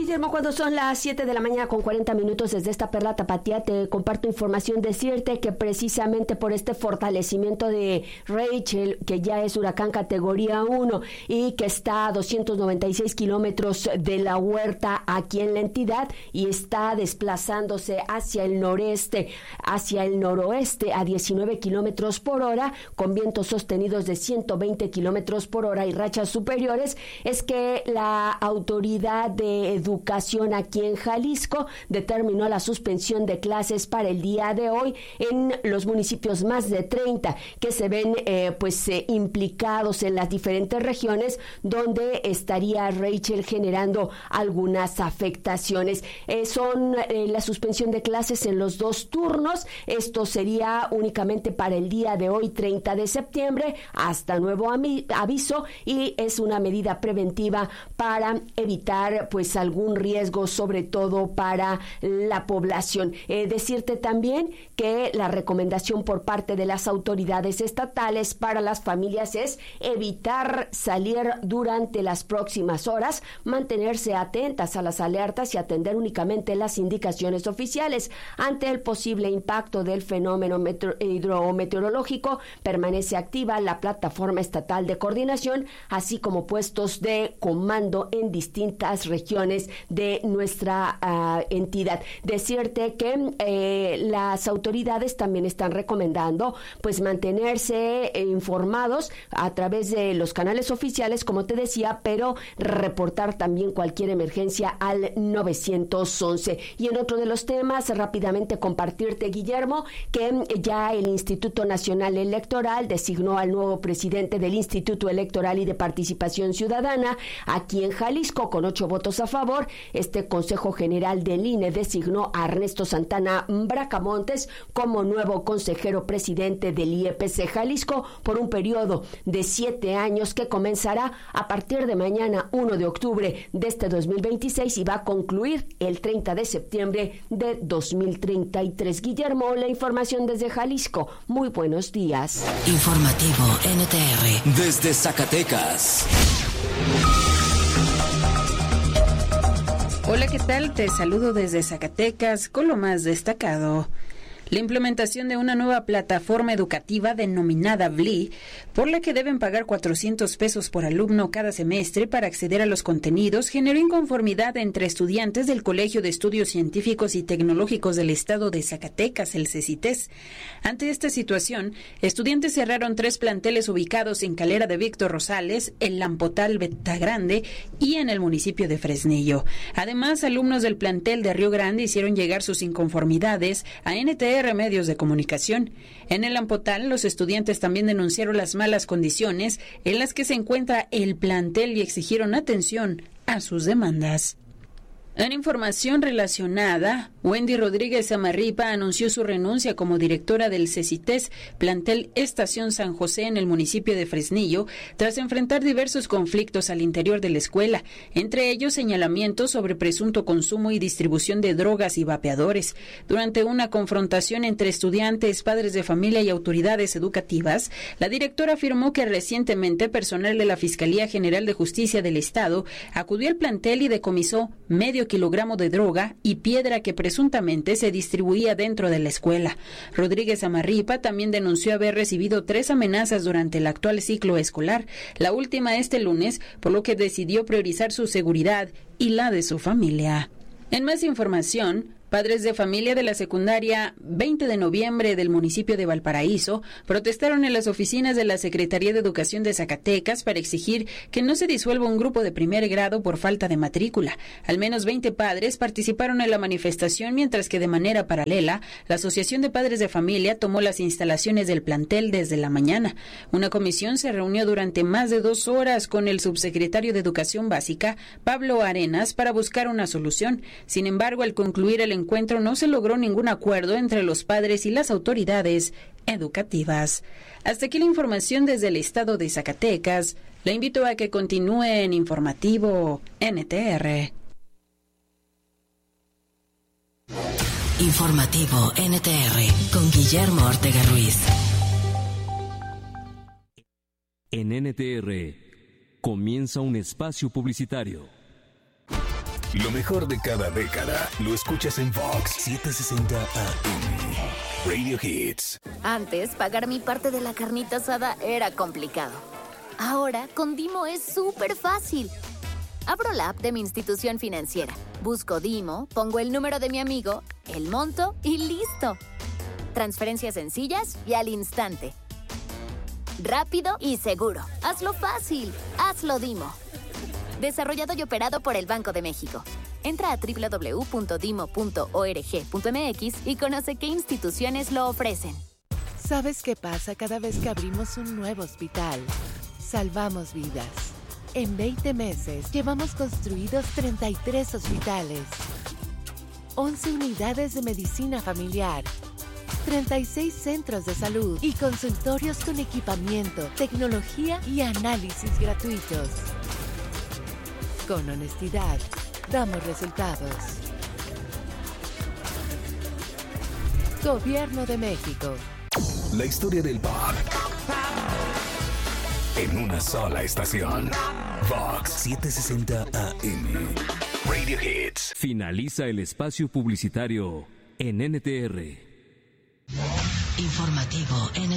Guillermo, cuando son las 7 de la mañana con 40 minutos desde esta Perla Tapatía, te comparto información. Decirte que precisamente por este fortalecimiento de Rachel, que ya es huracán categoría 1 y que está a 296 kilómetros de la Huerta aquí en la entidad y está desplazándose hacia el noreste, hacia el noroeste a 19 kilómetros por hora, con vientos sostenidos de 120 kilómetros por hora y rachas superiores, es que la autoridad de educación aquí en Jalisco determinó la suspensión de clases para el día de hoy en los municipios más de 30 que se ven implicados en las diferentes regiones donde estaría Rachel generando algunas afectaciones. Son la suspensión de clases en los 2 turnos. Esto sería únicamente para el día de hoy, 30 de septiembre, hasta nuevo aviso, y es una medida preventiva para evitar algún riesgo, sobre todo para la población. Decirte también que la recomendación por parte de las autoridades estatales para las familias es evitar salir durante las próximas horas, mantenerse atentas a las alertas y atender únicamente las indicaciones oficiales. Ante el posible impacto del fenómeno hidrometeorológico, permanece activa la plataforma estatal de coordinación, así como puestos de comando en distintas regiones de nuestra entidad. Decirte que las autoridades también están recomendando mantenerse informados a través de los canales oficiales, como te decía, pero reportar también cualquier emergencia al 911. Y en otro de los temas, rápidamente compartirte, Guillermo, que ya el Instituto Nacional Electoral designó al nuevo presidente del Instituto Electoral y de Participación Ciudadana aquí en Jalisco con 8 votos a favor. Este Consejo General del INE designó a Ernesto Santana Bracamontes como nuevo consejero presidente del IEPC Jalisco por un periodo de 7 años que comenzará a partir de mañana, 1 de octubre de este 2026 y va a concluir el 30 de septiembre de 2033. Guillermo, la información desde Jalisco. Muy buenos días. Informativo NTR desde Zacatecas. Hola, ¿qué tal? Te saludo desde Zacatecas con lo más destacado. La implementación de una nueva plataforma educativa denominada BLI, por la que deben pagar 400 pesos por alumno cada semestre para acceder a los contenidos, generó inconformidad entre estudiantes del Colegio de Estudios Científicos y Tecnológicos del Estado de Zacatecas, el CECITES. Ante esta situación, estudiantes cerraron 3 planteles ubicados en Calera de Víctor Rosales, en Lampotal Betagrande y en el municipio de Fresnillo. Además, alumnos del plantel de Río Grande hicieron llegar sus inconformidades a NTR Medios de Comunicación. En el Lampotal, los estudiantes también denunciaron las malas condiciones en las que se encuentra el plantel y exigieron atención a sus demandas. En información relacionada, Wendy Rodríguez Amarripa anunció su renuncia como directora del CECITES, plantel Estación San José en el municipio de Fresnillo, tras enfrentar diversos conflictos al interior de la escuela, entre ellos señalamientos sobre presunto consumo y distribución de drogas y vapeadores. Durante una confrontación entre estudiantes, padres de familia y autoridades educativas, la directora afirmó que recientemente personal de la Fiscalía General de Justicia del Estado acudió al plantel y decomisó medio kilogramo de droga y piedra que presuntamente se distribuía dentro de la escuela. Rodríguez Amarripa también denunció haber recibido 3 amenazas durante el actual ciclo escolar, la última este lunes, por lo que decidió priorizar su seguridad y la de su familia. En más información, padres de familia de la secundaria 20 de noviembre del municipio de Valparaíso protestaron en las oficinas de la Secretaría de Educación de Zacatecas para exigir que no se disuelva un grupo de primer grado por falta de matrícula. Al menos 20 padres participaron en la manifestación, mientras que de manera paralela, la Asociación de Padres de Familia tomó las instalaciones del plantel desde la mañana. Una comisión se reunió durante más de 2 horas con el subsecretario de Educación Básica, Pablo Arenas, para buscar una solución. Sin embargo, al concluir el encuentro no se logró ningún acuerdo entre los padres y las autoridades educativas. Hasta aquí la información desde el estado de Zacatecas. La invito a que continúe en Informativo NTR. Informativo NTR con Guillermo Ortega Ruiz. En NTR comienza un espacio publicitario. Lo mejor de cada década lo escuchas en Vox 760 AM. Radio Hits. Antes, pagar mi parte de la carnita asada era complicado. Ahora, con Dimo es súper fácil. Abro la app de mi institución financiera, busco Dimo, pongo el número de mi amigo, el monto y listo. Transferencias sencillas y al instante. Rápido y seguro. Hazlo fácil. Hazlo Dimo. Desarrollado y operado por el Banco de México. Entra a www.dimo.org.mx y conoce qué instituciones lo ofrecen. ¿Sabes qué pasa cada vez que abrimos un nuevo hospital? Salvamos vidas. En 20 meses llevamos construidos 33 hospitales, 11 unidades de medicina familiar, 36 centros de salud y consultorios con equipamiento, tecnología y análisis gratuitos. Con honestidad, damos resultados. Gobierno de México. La historia del pop. En una sola estación. Vox 760 AM. Radio Hits. Finaliza el espacio publicitario en NTR. Informativo NTR.